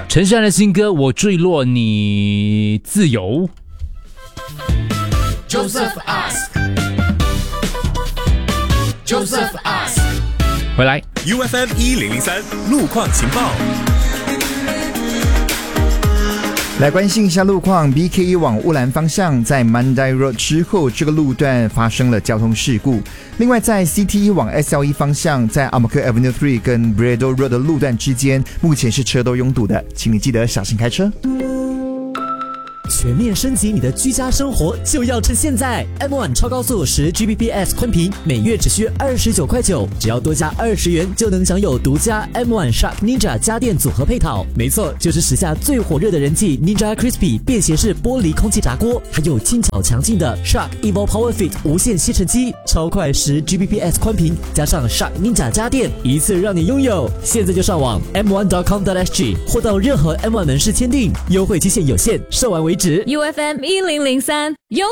陈珊的新歌《我坠落你自由》。 Joseph ask， 回来 UFM 1003路况情报。 来关心一下路况 ，BKE 往乌兰方向在 Mandai Road 之后，这个路段发生了交通事故。另外，在 CT1 往 SLE 方向，在 Amaka Avenue 3跟 Bredo Road 的路段之间，目前是车都拥堵的，请你记得小心开车。 全面升级你的居家生活就要趁现在 M1 超高速10Gbps 宽频每月只需29.9块，只要多加20元就能享有独家 M1 Shark Ninja 家电组合配套。没错，就是时下最火热的人气 Ninja Crispy 便携式玻璃空气炸锅，还有轻巧强劲的 Shark Evo Power Fit 无线吸尘机，超快10Gbps 宽频加上 Shark Ninja 家电，一次让你拥有。现在就上网 m1.com.sg 或到任何 M1 门市签订，优惠期限有限，售完为止。 UFM 1003